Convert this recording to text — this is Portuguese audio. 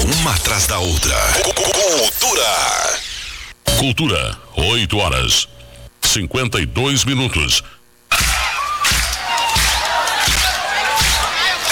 uma atrás da outra. Cultura. 8 horas, 52 minutos.